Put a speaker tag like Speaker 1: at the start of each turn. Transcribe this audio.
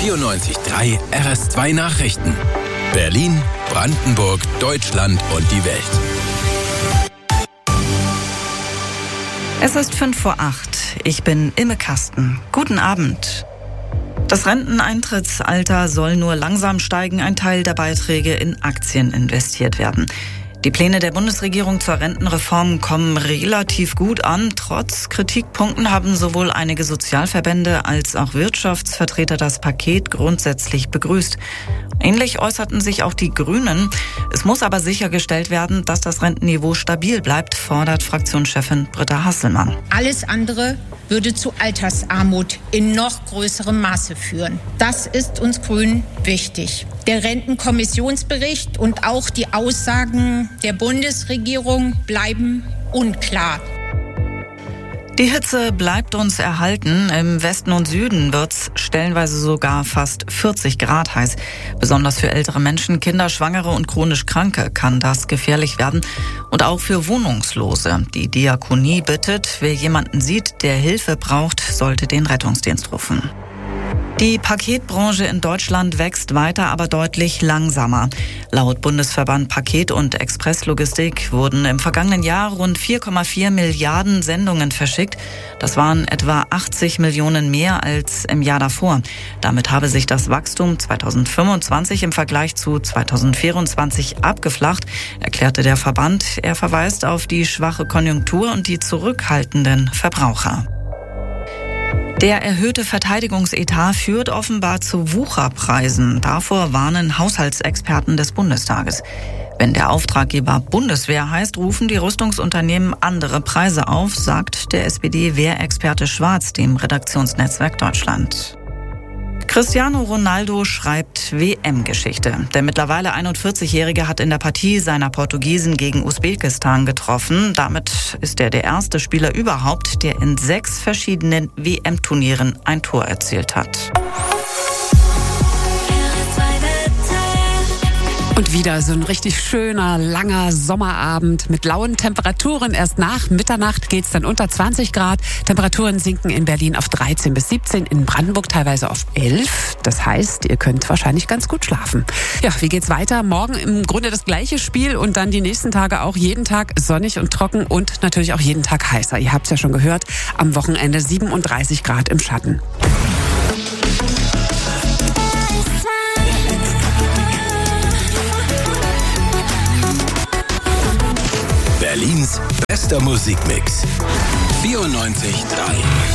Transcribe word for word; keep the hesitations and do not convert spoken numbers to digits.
Speaker 1: vierundneunzig Komma drei R S zwei Nachrichten. Berlin, Brandenburg, Deutschland und die Welt.
Speaker 2: Es ist fünf vor acht. Ich bin Imme Kasten. Guten Abend. Das Renteneintrittsalter soll nur langsam steigen. Ein Teil der Beiträge in Aktien investiert werden. Die Pläne der Bundesregierung zur Rentenreform kommen relativ gut an. Trotz Kritikpunkten haben sowohl einige Sozialverbände als auch Wirtschaftsvertreter das Paket grundsätzlich begrüßt. Ähnlich äußerten sich auch die Grünen. Es muss aber sichergestellt werden, dass das Rentenniveau stabil bleibt, fordert Fraktionschefin Britta Hasselmann.
Speaker 3: Alles andere würde zu Altersarmut in noch größerem Maße führen. Das ist uns Grünen wichtig. Der Rentenkommissionsbericht und auch die Aussagen der Bundesregierung bleiben unklar.
Speaker 2: Die Hitze bleibt uns erhalten. Im Westen und Süden wird's stellenweise sogar fast vierzig Grad heiß. Besonders für ältere Menschen, Kinder, Schwangere und chronisch Kranke kann das gefährlich werden. Und auch für Wohnungslose. Die Diakonie bittet, wer jemanden sieht, der Hilfe braucht, sollte den Rettungsdienst rufen. Die Paketbranche in Deutschland wächst weiter, aber deutlich langsamer. Laut Bundesverband Paket- und Expresslogistik wurden im vergangenen Jahr rund vier Komma vier Milliarden Sendungen verschickt. Das waren etwa achtzig Millionen mehr als im Jahr davor. Damit habe sich das Wachstum zweitausendfünfundzwanzig im Vergleich zu zweitausendvierundzwanzig abgeflacht, erklärte der Verband. Er verweist auf die schwache Konjunktur und die zurückhaltenden Verbraucher. Der erhöhte Verteidigungsetat führt offenbar zu Wucherpreisen. Davor warnen Haushaltsexperten des Bundestages. Wenn der Auftraggeber Bundeswehr heißt, rufen die Rüstungsunternehmen andere Preise auf, sagt der S P D-Wehrexperte Schwarz dem Redaktionsnetzwerk Deutschland. Cristiano Ronaldo schreibt W M-Geschichte. Der mittlerweile einundvierzigjährige hat in der Partie seiner Portugiesen gegen Usbekistan getroffen. Damit ist er der erste Spieler überhaupt, der in sechs verschiedenen W M-Turnieren ein Tor erzielt hat.
Speaker 4: Und wieder so ein richtig schöner, langer Sommerabend mit lauen Temperaturen. Erst nach Mitternacht geht's dann unter zwanzig Grad. Temperaturen sinken in Berlin auf dreizehn bis siebzehn, in Brandenburg teilweise auf elf. Das heißt, ihr könnt wahrscheinlich ganz gut schlafen. Ja, wie geht's weiter? Morgen im Grunde das gleiche Spiel und dann die nächsten Tage auch jeden Tag sonnig und trocken und natürlich auch jeden Tag heißer. Ihr habt's ja schon gehört, am Wochenende siebenunddreißig Grad im Schatten.
Speaker 1: Berlins bester Musikmix. vierundneunzig Komma drei